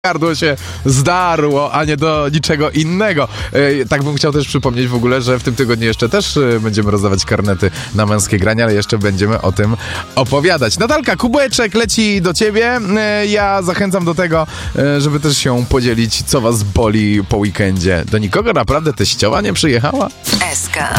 gardło się zdarło, a nie do niczego innego. Tak bym chciał też przypomnieć w ogóle, że w tym tygodniu jeszcze też będziemy rozdawać karnety na męskie granie, ale jeszcze będziemy o tym opowiadać. Natalka, kubeczek leci do ciebie. Ja zachęcam do tego, żeby też się podzielić, co was boli po weekendzie. Do nikogo naprawdę teściowa nie przyjechała? SK.